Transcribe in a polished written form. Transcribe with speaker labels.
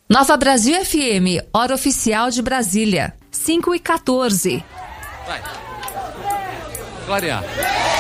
Speaker 1: Nova Brasil FM, hora oficial de Brasília, 5h14.
Speaker 2: Vai. Glória.